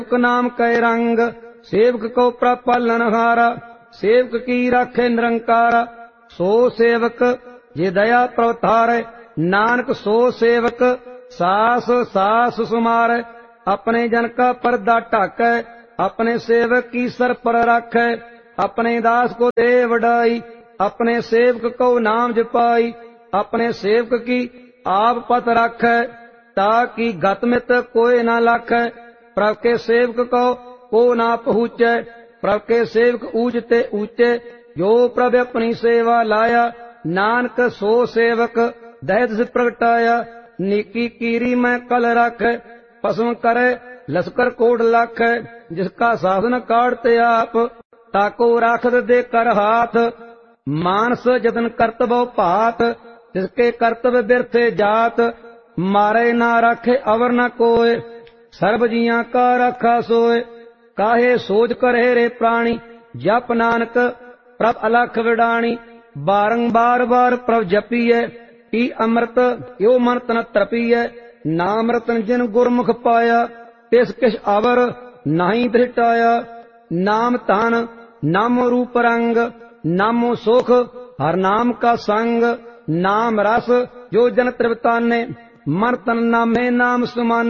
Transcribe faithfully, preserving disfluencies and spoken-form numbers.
नाम कै रंग, सेवक को प्रपालनहारा, सेवक की राखे निरंकारा। सो सेवक जे दया प्रवतारे, नानक सो सेवक सास सास सुमारे। अपने जन का पर्दा ढाकै, अपने सेवक की सर पर राखै। अपने दास को दे वडाई, अपने सेवक को नाम जपाई। अपने सेवक की आप पत राखै, ताकि गतमित कोई ना लाखै। प्रभ के सेवक को को ना पहुँचै, प्रभ के सेवक ऊंचते ऊंचे। जो प्रभ अपनी सेवा लाया, नानक सो सेवक दहत से प्रगटाया। नीकी कीरी में कल राखै, पसम करे लश्कर कोट लाखै। जिसका साधन काटते आप, ताको राखत दे कर हाथ। मानस जतन कर्तव्य भात, जिसके कर्तव्य बिरथे जात। मारे ना राखे अवर न कोय, सर्ब जियां का रखा सोय। काहे सोच करे रे प्राणी, जप नानक प्रभ अलख विडाणी। बारंबार बार प्रभ जपीए, की अमृत यो मन तन तरपीए। नाम रतन जिन गुरमुख पाया, तिस किछ अवर नहीं धिटाया। नाम धन नामो रूप रंग, नामो सुख हर नाम का संग। नाम रस जो जन तृप्ताने, मन तन नामे नाम सुमाने।